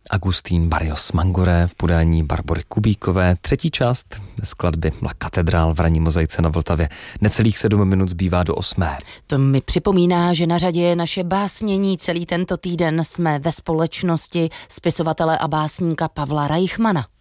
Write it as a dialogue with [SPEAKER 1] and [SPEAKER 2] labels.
[SPEAKER 1] Agustín Barrios Mangoré v podání Barbory Kubíkové. Třetí část skladby La Katedrál v ranní mozaice na Vltavě. Necelých 7 minut zbývá do 8.
[SPEAKER 2] To mi připomíná, že na řadě je naše básnění. Celý tento týden jsme ve společnosti spisovatele a básníka Pavla Reichmana.